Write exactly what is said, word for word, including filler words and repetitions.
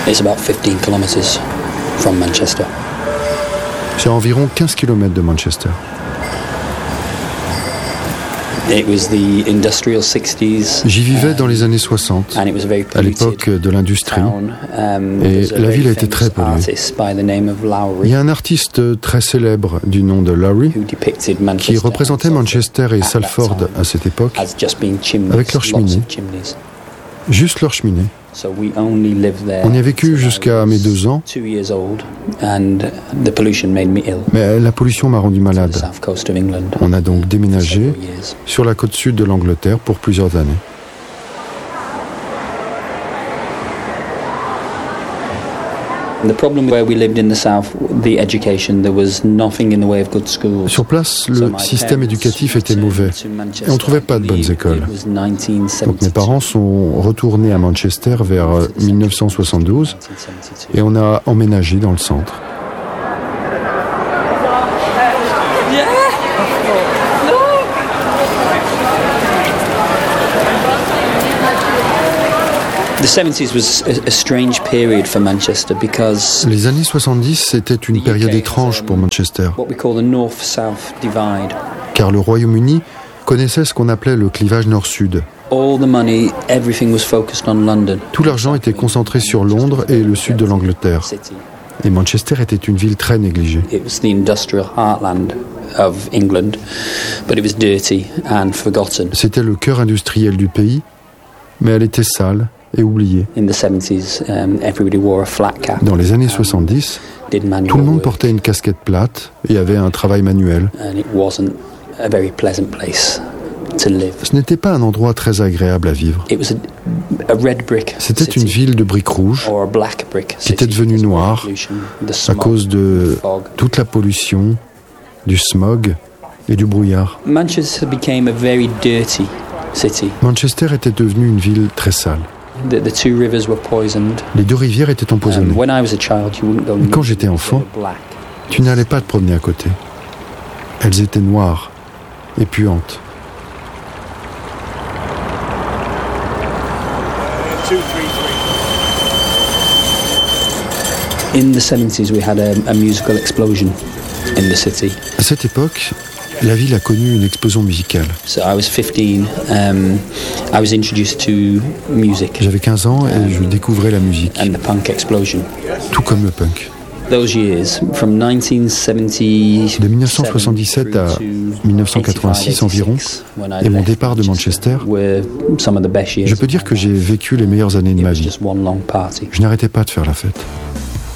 It's about fifteen kilometers from Manchester. C'est à environ quinze kilomètres de Manchester. It was the industrial sixties. J'y vivais dans les années soixante, And it was a very à l'époque de l'industrie, town. Um, et there's a la very ville a été très famous polluée. artist by the name of Il Lowry y a un artiste très célèbre du nom de Lowry who depicted qui Manchester représentait and Manchester et at that Salford time à cette époque, as just being chimneys, avec leurs lots cheminées. of chimneys. juste leur cheminée. So we only lived there On y a vécu jusqu'à mes deux ans, two years old, and the pollution made me ill. mais la pollution m'a rendu The malade. south coast of England. On a donc déménagé Several years. sur la côte sud de l'Angleterre pour plusieurs années. The problem where we lived in the south, the education, there was nothing in the way of good schools. Sur place, So le my système parents éducatif était returned mauvais to Manchester. et on ne trouvait pas de bonnes écoles. It was nineteen Donc mes parents sont retournés à Manchester vers euh, mille neuf cent soixante-douze et on a emménagé dans le centre. The seventies was a, a strange period for Manchester because Les années soixante-dix, c'était une période étrange pour Manchester, what we call the north-south divide. car le Royaume-Uni connaissait ce qu'on appelait le clivage nord-sud. All the money, everything was focused on London. Tout l'argent était concentré sur Londres et le sud de l'Angleterre. City. Et Manchester était une ville très négligée. It was the industrial heartland of England, but it was dirty and forgotten. C'était le cœur industriel du pays, mais elle était sale et oubliée. In the seventies, um, everybody wore a flat cap. Dans les années soixante-dix, Did manual tout le monde work, portait une casquette plate et avait un travail manuel. and it wasn't a very pleasant place to live. Ce n'était pas un endroit très agréable à vivre. It was a, a red brick C'était city, une ville de briques rouges or a black brick qui était city devenue because of the noire pollution, the à smog, cause de the fog. toute la pollution, du smog et du brouillard. Manchester became a very dirty city. Manchester était devenue une ville très sale. The, the two rivers were poisoned. Les deux rivières étaient Um, empoisonnées. when I was a child, you wouldn't go near Quand j'étais them, enfant, they were black. Tu n'allais pas te promener à côté. Elles étaient noires et puantes. In the seventies, we had a, a musical explosion in the city. À cette époque, la ville a connu une explosion musicale. So I was fifteen. Um, I was introduced to music J'avais quinze ans et je découvrais la musique, and the punk explosion. tout comme le punk. Those years, from nineteen seventy, De mille neuf cent soixante-dix-sept à mille neuf cent quatre-vingt-six environ, et mon départ de Manchester, some of the best years je peux dire que j'ai vécu les meilleures années de It ma was vie. just one long party. Je n'arrêtais pas de faire la fête.